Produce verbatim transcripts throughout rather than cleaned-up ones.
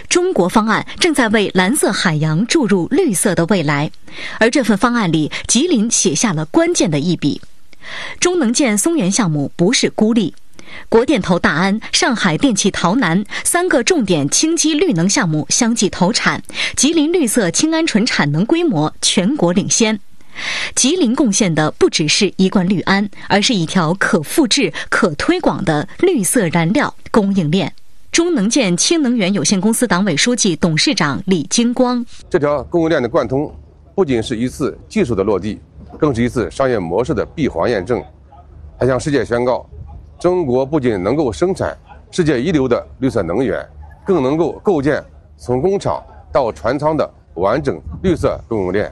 中国方案正在为蓝色海洋注入绿色的未来，而这份方案里，吉林写下了关键的一笔。中能建松原项目不是孤立，国电投大安、上海电气洮南三个重点氢基绿能项目相继投产，吉林绿色氢鹌鹑产能规模全国领先。吉林贡献的不只是一罐氯铵，而是一条可复制、可推广的绿色燃料供应链。中能建氢能源有限公司党委书记、董事长李金光： 这条供应链的贯通，不仅是一次技术的落地，更是一次商业模式的闭环验证，还向世界宣告，中国不仅能够生产世界一流的绿色能源，更能够构建从工厂到船舱的完整绿色供应链。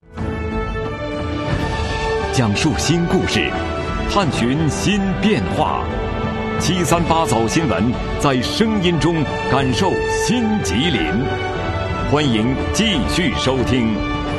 讲述新故事，探寻新变化。七三八早新闻，在声音中感受新吉林。欢迎继续收听。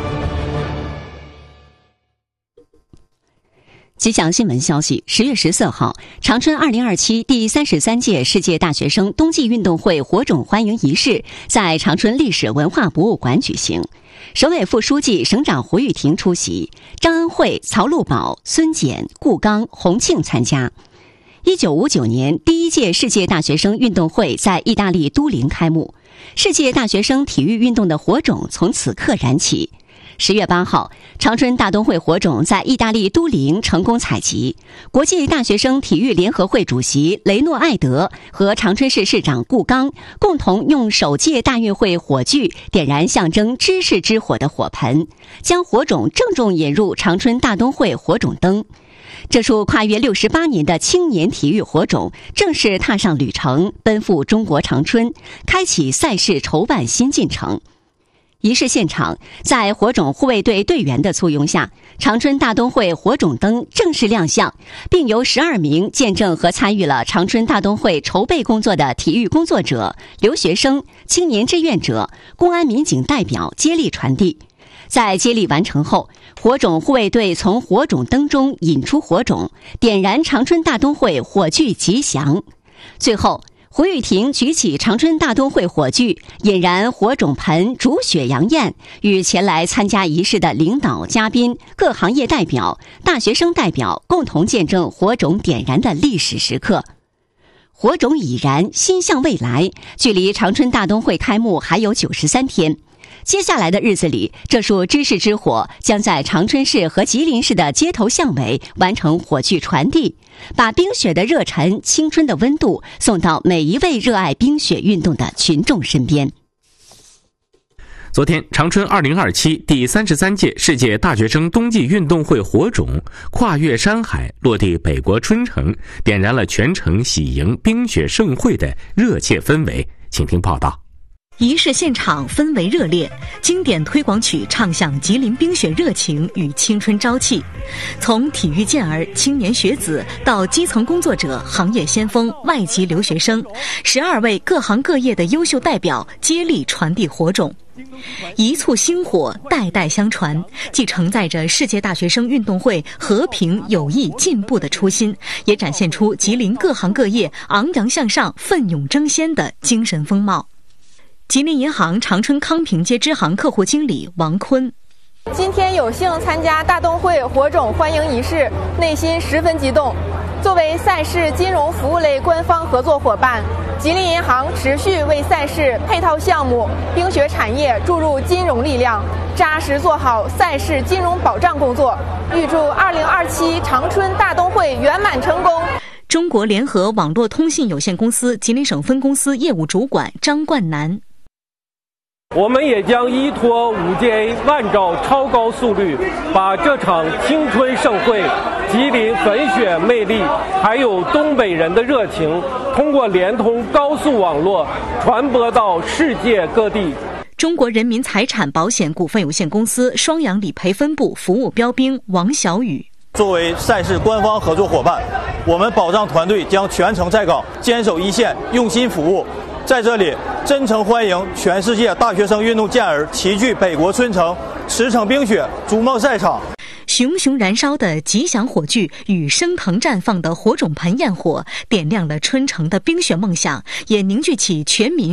吉祥新闻消息，十月十四号，长春二零二七第三十三届世界大学生冬季运动会火种欢迎仪式在长春历史文化博物馆举行。省委副书记、省长胡玉婷出席，张恩惠、曹路宝、孙简、顾刚、洪庆参加。一九五九年，第一届世界大学生运动会在意大利都灵开幕，世界大学生体育运动的火种从此刻燃起。十月八号，长春大冬会火种在意大利都灵成功采集。国际大学生体育联合会主席雷诺艾德和长春市市长顾刚共同用首届大运会火炬点燃象征知识之火的火盆，将火种郑重引入长春大冬会火种灯。这束跨越六十八年的青年体育火种正式踏上旅程，奔赴中国长春，开启赛事筹办新进程。仪式现场，在火种护卫队队员的簇拥下，长春大冬会火种灯正式亮相，并由十二名见证和参与了长春大冬会筹备工作的体育工作者、留学生、青年志愿者、公安民警代表接力传递。在接力完成后，火种护卫队从火种灯中引出火种，点燃长春大冬会火炬吉祥。最后，胡玉婷举起长春大冬会火炬，引燃火种盆，煮血洋宴，与前来参加仪式的领导、嘉宾、各行业代表、大学生代表共同见证火种点燃的历史时刻。火种已燃，心向未来，距离长春大冬会开幕还有九十三天。接下来的日子里，这束知识之火将在长春市和吉林市的街头巷尾完成火炬传递，把冰雪的热忱、青春的温度送到每一位热爱冰雪运动的群众身边。 昨天，长春二零二七第三十三届世界大学生冬季运动会火种跨越山海，落地北国春城，点燃了全城喜迎冰雪盛会的热切氛围。请听报道。 仪式现场氛围热烈，经典推广曲唱响吉林冰雪热情与青春朝气。从体育健儿、青年学子到基层工作者、行业先锋、外籍留学生，十二位各行各业的优秀代表接力传递火种。一簇星火，代代相传，既承载着世界大学生运动会和平、友谊、进步的初心，也展现出吉林各行各业昂扬向上、奋勇争先的精神风貌。吉林银行长春康平街支行客户经理王坤： 今天有幸参加大冬会火种欢迎仪式，内心十分激动。作为赛事金融服务类官方合作伙伴，吉林银行持续为赛事配套项目、冰雪产业注入金融力量，扎实做好赛事金融保障工作。预祝二零二七长春大冬会圆满成功。 中国联合网络通信有限公司吉林省分公司业务主管张冠南： 我们也将依托 五 G A 万兆超高速率，把这场青春盛会、吉林粉雪魅力，还有东北人的热情，通过联通高速网络传播到世界各地。 中国人民财产保险股份有限公司双阳理赔分部服务标兵王小雨： 作为赛事官方合作伙伴，我们保障团队将全程在岗，坚守一线，用心服务。在这里，真诚欢迎全世界大学生运动健儿齐聚北国春城，驰骋冰雪，逐梦赛场。 熊熊燃烧的吉祥火炬与升腾绽放的火种盆焰火，点亮了春城的冰雪梦想，也凝聚起全民